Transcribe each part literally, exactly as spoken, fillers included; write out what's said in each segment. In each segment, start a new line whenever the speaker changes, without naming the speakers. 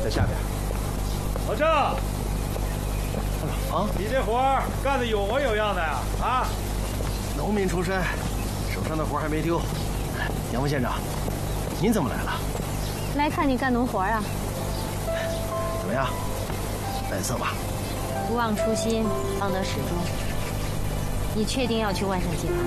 在下边。
老郑，
啊，
你这活儿干得有模有样的呀！啊，
农民出身，手上的活还没丢。杨副县长，您怎么来了？
来看你干农活啊。
怎么样？来色吧。
不忘初心，方得始终。你确定要去万盛集团？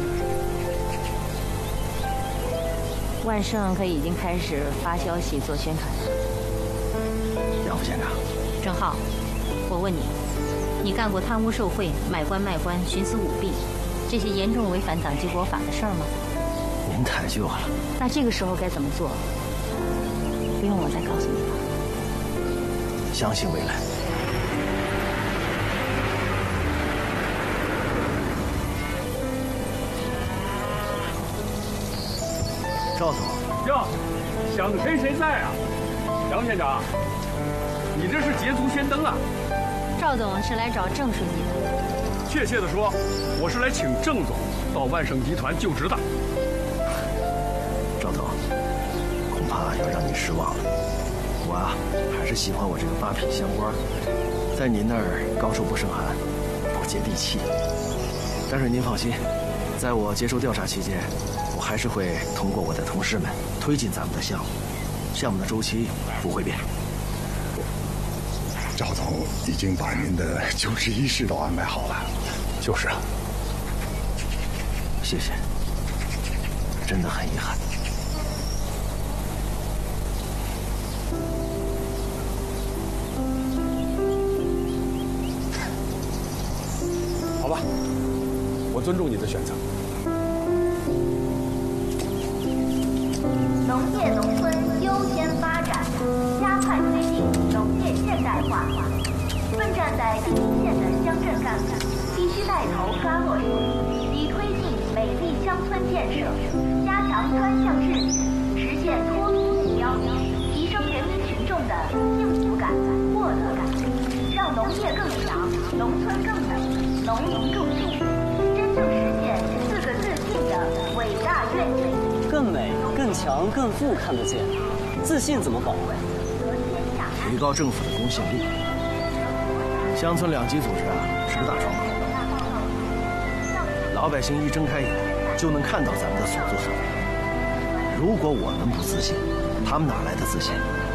万盛可已经开始发消息、做宣传了。
杨副县长，
郑浩，我问你，你干过贪污受贿、买官卖官、徇私舞弊这些严重违反党纪国法的事儿吗？
您太旧了。
那这个时候该怎么做？不用我再告诉你了。
相信未来。赵总，
哟，想谁谁在啊？杨县长，你这是捷足先登啊！
赵总是来找郑书记的。
确切的说，我是来请郑总到万盛集团就职的。
赵总，恐怕要让你失望了。我啊，还是喜欢我这个八品乡官，在您那儿高处不胜寒，不接地气。但是您放心，在我接受调查期间，我还是会通过我的同事们推进咱们的项目，项目的周期不会变。
赵总已经把您的就职仪式都安排好了。
就是啊。
谢谢，真的很遗憾。
好吧，我尊重你的选择。
农业农村优先发展，加快推进农业现代化。奋战在第一线的乡镇干部必须带头抓落实，以推进美丽乡村建设，加强专项治理，实现脱贫目标，提升人民群众的幸福感、获得感，让农业更强，农村更美，农民更幸福，真正实现四个自信的伟大愿景。
更美、更强、更富，看得见，自信怎么保？
提高政府的公信力。乡村两级组织啊，直打窗口，老百姓一睁开眼就能看到咱们的所作所为。如果我们不自信，他们哪来的自信？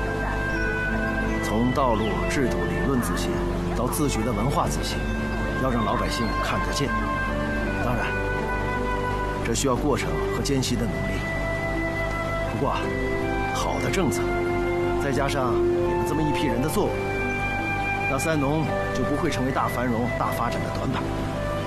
从道路、制度、理论自信，到自觉的文化自信，要让老百姓看得见。当然，这需要过程和艰辛的努力。不过，好的政策，再加上你们这么一批人的作为，那三农就不会成为大繁荣、大发展的短板。